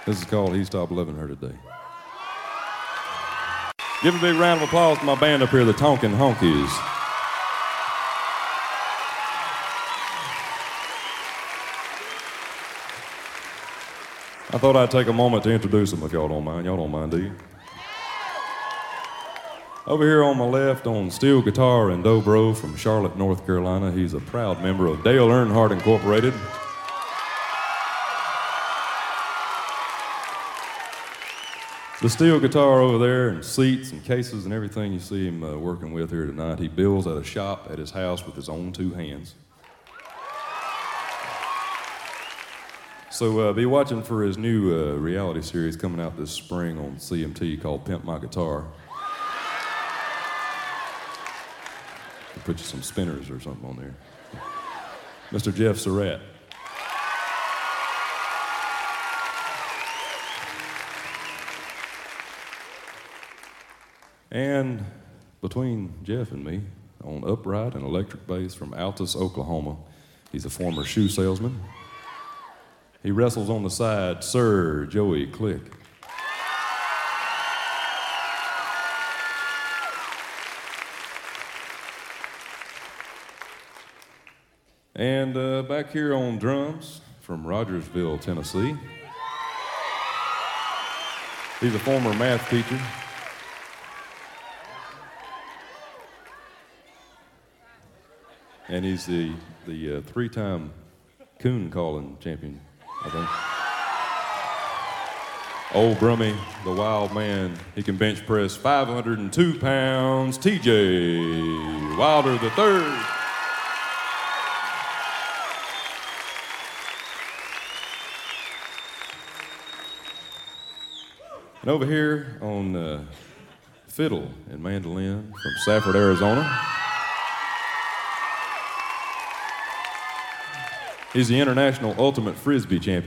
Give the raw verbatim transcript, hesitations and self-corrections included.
This is called He Stopped Loving Her Today. Give a big round of applause to my band up here, the Tonkin Honkies. I thought I'd take a moment to introduce them if y'all don't mind. Y'all don't mind, do you? Over here on my left on steel guitar and dobro from Charlotte, North Carolina, he's a proud member of Dale Earnhardt Incorporated. The steel guitar over there and seats and cases and everything you see him uh, working with here tonight, he builds at a shop at his house with his own two hands. So uh, be watching for his new uh, reality series coming out this spring on C M T called Pimp My Guitar. I'll put you some spinners or something on there. Mister Jeff Surratt. And between Jeff and me, on upright and electric bass from Altus, Oklahoma, he's a former shoe salesman. He wrestles on the side, Sir Joey Click. And uh, back here on drums from Rogersville, Tennessee, he's a former math teacher. And he's the, the uh, three-time coon calling champion, I think. Old Brummy, the wild man, he can bench press five hundred two pounds, T J Wilder the third. And over here on uh, fiddle and mandolin from Safford, Arizona, he's the International Ultimate Frisbee Champion.